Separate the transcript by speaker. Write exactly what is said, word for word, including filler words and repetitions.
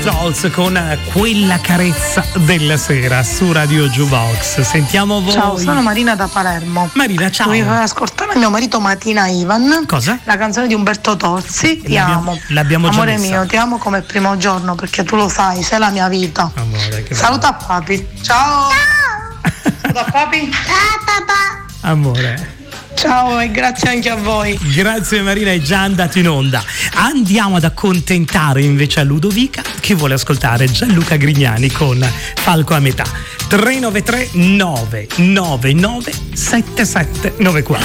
Speaker 1: Beatles con Quella carezza della sera su Radio Jukebox. Sentiamo voi.
Speaker 2: Ciao, sono Marina da Palermo.
Speaker 1: Marina, ciao.
Speaker 2: Mi fai ascoltare mio marito Matina Ivan.
Speaker 1: Cosa?
Speaker 2: La canzone di Umberto Tozzi. Ti
Speaker 1: l'abbiamo,
Speaker 2: amo.
Speaker 1: L'abbiamo già
Speaker 2: Amore
Speaker 1: messa.
Speaker 2: mio, ti amo come il primo giorno perché tu lo sai, sei la mia vita.
Speaker 1: Amore, che
Speaker 2: saluta a papi. Ciao. Ciao. Saluta a papi. Ciao papà.
Speaker 1: Amore.
Speaker 2: Ciao e grazie anche a voi.
Speaker 1: Grazie Marina, è già andato in onda. Andiamo ad accontentare invece a Ludovica che vuole ascoltare Gianluca Grignani con Falco a metà. tre nove tre nove nove nove sette sette nove quattro.